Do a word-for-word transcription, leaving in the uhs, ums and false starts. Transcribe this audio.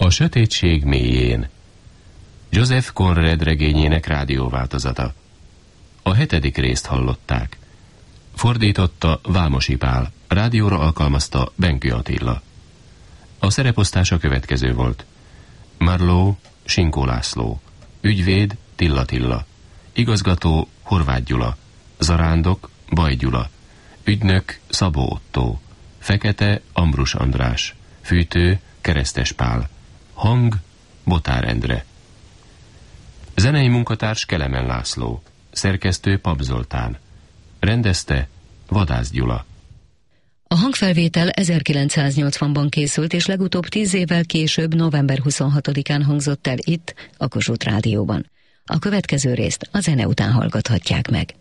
A sötétség mélyén. Joseph Conrad regényének rádióváltozata. A hetedik részt hallották. Fordította Vámosi Pál, rádióra alkalmazta Benkő Attila. A szereposztás a következő volt. Marlowe, Sinkó László, ügyvéd Tilla Tilla, igazgató Horváth Gyula, zarándok Baj Gyula, ügynök Szabó Ottó, fekete Ambrus András, fűtő Keresztes Pál, hang Botár Endre. Zenei munkatárs Kelemen László, szerkesztő Pap Zoltán, rendezte Vadász Gyula. A hangfelvétel ezerkilencszáznyolcvanban készült, és legutóbb tíz évvel később, november huszonhatodikán hangzott el itt, a Kossuth Rádióban. A következő részt a zene után hallgathatják meg.